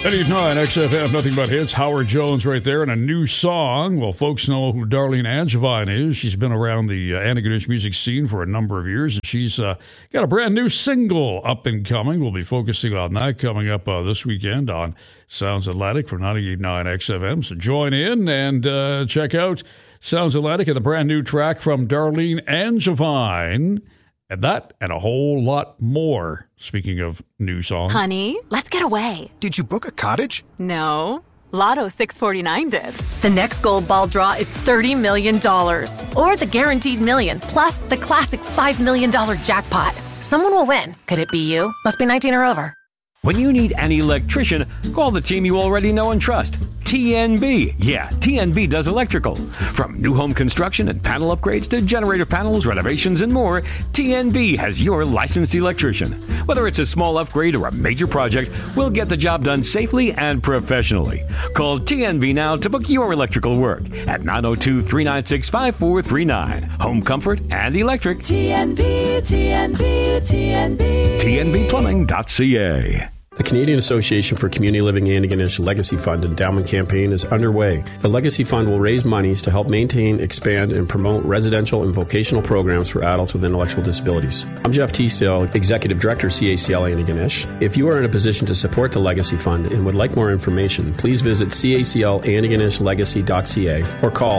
89 XFM, nothing but hits. Howard Jones right there, and a new song. Well, folks know who Darlene Angevine is. She's been around the Antigonish music scene for a number of years, and she's got a brand new single up and coming. We'll be focusing on that coming up this weekend on Sounds Atlantic from 98.9 XFM. So join in and check out Sounds Atlantic and the brand new track from Darlene Angevine. And that and a whole lot more. Speaking of new songs. Honey, let's get away. Did you book a cottage? No. Lotto 649 did. The next gold ball draw is $30 million. Or the guaranteed million, plus the classic $5 million jackpot. Someone will win. Could it be you? Must be 19 or over. When you need an electrician, call the team you already know and trust. TNB. Yeah, TNB does electrical. From new home construction and panel upgrades to generator panels, renovations, and more, TNB has your licensed electrician. Whether it's a small upgrade or a major project, we'll get the job done safely and professionally. Call TNB now to book your electrical work at 902-396-5439. Home comfort and electric. TNB, TNB, TNB. TNBplumbing.ca. The Canadian Association for Community Living Antigonish Legacy Fund Endowment Campaign is underway. The Legacy Fund will raise monies to help maintain, expand, and promote residential and vocational programs for adults with intellectual disabilities. I'm Jeff Teasdale, Executive Director, CACL Antigonish. If you are in a position to support the Legacy Fund and would like more information, please visit caclantigonishlegacy.ca or call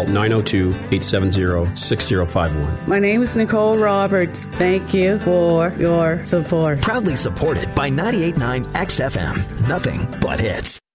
902-870-6051. My name is Nicole Roberts. Thank you for your support. Proudly supported by 98.9 XFM. Nothing but hits.